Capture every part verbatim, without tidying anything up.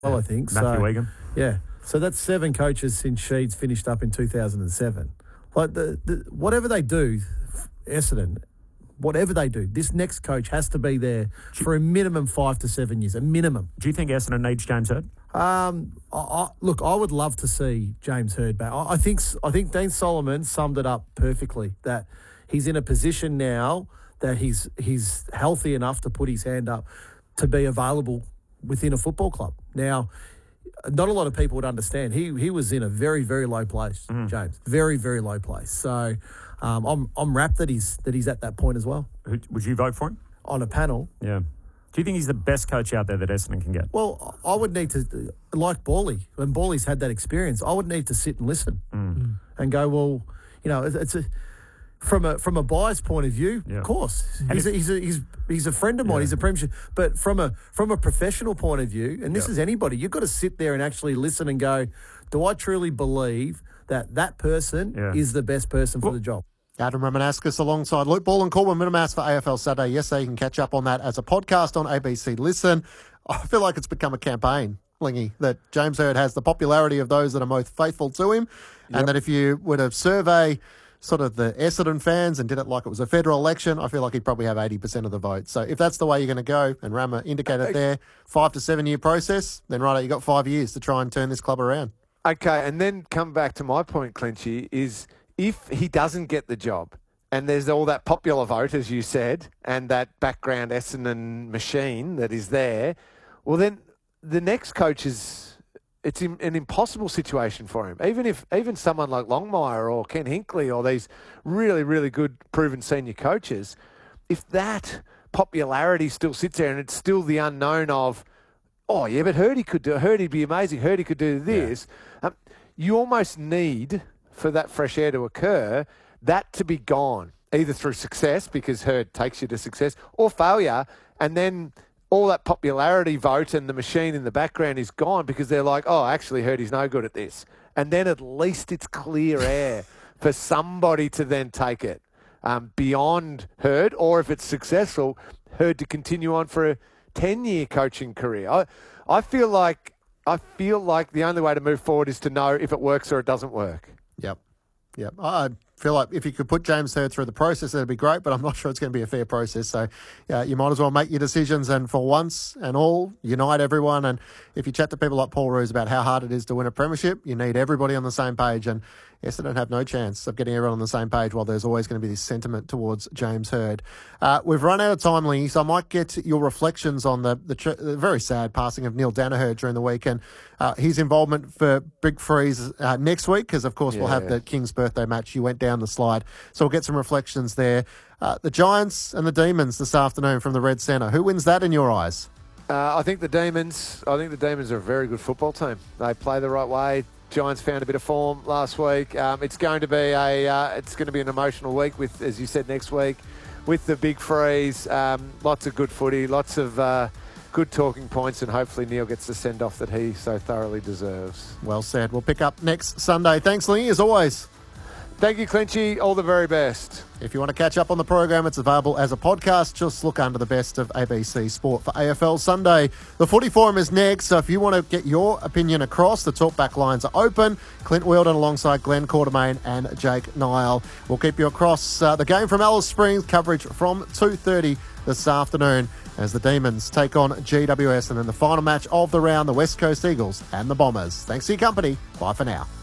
well, I think. Matthew so, Egan. Yeah. So that's seven coaches since Sheeds finished up in two thousand seven. Like, the, the whatever they do, Essendon, whatever they do, this next coach has to be there for a minimum five to seven years, a minimum. Do you think Essendon needs James Hird? Um, I, I, look, I would love to see James Hird back. I, I think I think Dean Solomon summed it up perfectly, that he's in a position now that he's he's healthy enough to put his hand up to be available within a football club. Now, not a lot of people would understand. He he was in a very, very low place, mm. James. Very, very low place. So um, I'm I'm rapt that he's that he's at that point as well. Would you vote for him? On a panel? Yeah. Do you think he's the best coach out there that Essendon can get? Well, I would need to, like Bawley, when Bawley's had that experience, I would need to sit and listen mm. and go, well, you know, it's a from a from a buyer's point of view, yeah. of course, he's a, he's a he's he's a friend of mine. Yeah. He's a premiership, but from a from a professional point of view, and this yeah. is anybody, you've got to sit there and actually listen and go, do I truly believe that that person yeah. is the best person for well, the job? Adam Romanascus alongside Luke Ball and Corbin Minimas for A F L Saturday. Yesterday, you can catch up on that as a podcast on A B C Listen. I feel like it's become a campaign, Lingy, that James Hird has the popularity of those that are most faithful to him, yep. and that if you were to survey sort of the Essendon fans and did it like it was a federal election, I feel like he'd probably have eighty percent of the vote. So if that's the way you're going to go, and Rama indicated there, five to seven year process, then right, you've got five years to try and turn this club around. Okay, and then come back to my point, Clinchy, is if he doesn't get the job, and there's all that popular vote, as you said, and that background Essendon machine that is there, well, then the next coach is, it's an impossible situation for him. Even if, even someone like Longmire or Ken Hinkley or these really, really good proven senior coaches, if that popularity still sits there and it's still the unknown of, oh, yeah, but Hirdy could do, Hirdy'd be amazing, Hirdy could do this, yeah. um, you almost need, for that fresh air to occur, that to be gone, either through success, because Hird takes you to success, or failure, and then all that popularity vote and the machine in the background is gone because they're like, oh, actually, Hirdy's no good at this. And then at least it's clear air for somebody to then take it um, beyond Hird, or if it's successful, Hird to continue on for a ten-year coaching career. I, I feel like I feel like the only way to move forward is to know if it works or it doesn't work. Yep. Yep. I feel like if you could put James Hird through the process, that'd be great, but I'm not sure it's going to be a fair process. So yeah, you might as well make your decisions and for once and all, unite everyone. And if you chat to people like Paul Roos about how hard it is to win a premiership, you need everybody on the same page. And Essendon have no chance of getting everyone on the same page while there's always going to be this sentiment towards James Hird. Uh, we've run out of time, Lee, so I might get your reflections on the, the, tr- the very sad passing of Neil Danaher during the week and uh, his involvement for Big Freeze uh, next week, because, of course, yeah, we'll have yeah. the King's birthday match. You went down the slide. So we'll get some reflections there. Uh, the Giants and the Demons this afternoon from the Red Centre. Who wins that in your eyes? Uh, I think the Demons. I think the Demons are a very good football team. They play the right way. Giants found a bit of form last week. Um, it's going to be a uh, it's going to be an emotional week with, as you said, next week with the Big Freeze. Um, lots of good footy, lots of uh, good talking points, and hopefully Neil gets the send off that he so thoroughly deserves. Well said. We'll pick up next Sunday. Thanks, Lee, as always. Thank you, Clinchy. All the very best. If you want to catch up on the program, it's available as a podcast. Just look under the best of A B C Sport for A F L Sunday. The Footy Forum is next, so if you want to get your opinion across, the talkback lines are open. Clint Wheeldon alongside Glenn Quartermain and Jake Nile. We'll keep you across uh, the game from Alice Springs, coverage from two thirty this afternoon as the Demons take on G W S, and in the final match of the round, the West Coast Eagles and the Bombers. Thanks for your company. Bye for now.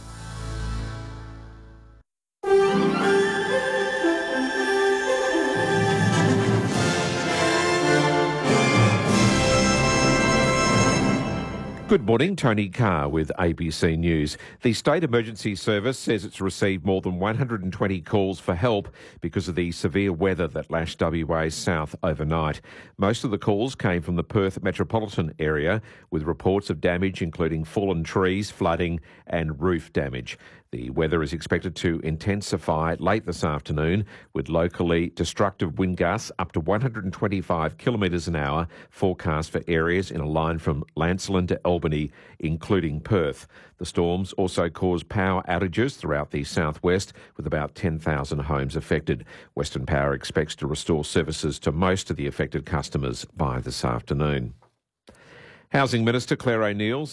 Good morning, Tony Carr with A B C News. The State Emergency Service says it's received more than one hundred twenty calls for help because of the severe weather that lashed W A south overnight. Most of the calls came from the Perth metropolitan area, with reports of damage including fallen trees, flooding and roof damage. The weather is expected to intensify late this afternoon, with locally destructive wind gusts up to one hundred twenty-five kilometres an hour forecast for areas in a line from Lancelin to Albany, including Perth. The storms also caused power outages throughout the southwest, with about ten thousand homes affected. Western Power expects to restore services to most of the affected customers by this afternoon. Housing Minister Claire O'Neil